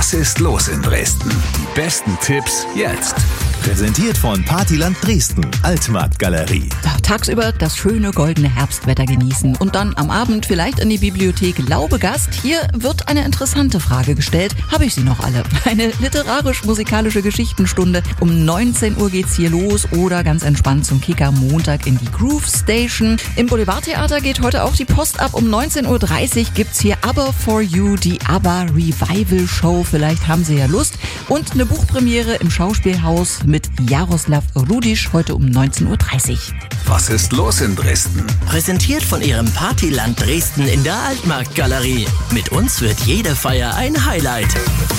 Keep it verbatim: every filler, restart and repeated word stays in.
Was ist los in Dresden? Die besten Tipps jetzt. Präsentiert von Partyland Dresden, Altmarktgalerie. Tagsüber das schöne goldene Herbstwetter genießen und dann am Abend vielleicht in die Bibliothek Laubegast. Hier wird eine interessante Frage gestellt. Habe ich sie noch alle? Eine literarisch-musikalische Geschichtenstunde. Um neunzehn Uhr geht's hier los oder ganz entspannt zum Kicker Montag in die Groove Station. Im Boulevardtheater geht heute auch die Post ab. Um neunzehn Uhr dreißig gibt's hier ABBA for You, die ABBA Revival Show. Vielleicht haben Sie ja Lust. Und eine Buchpremiere im Schauspielhaus mit Jaroslav Rudisch heute um neunzehn Uhr dreißig. Was ist los in Dresden? Präsentiert von Ihrem Partyland Dresden in der Altmarktgalerie. Mit uns wird jede Feier ein Highlight.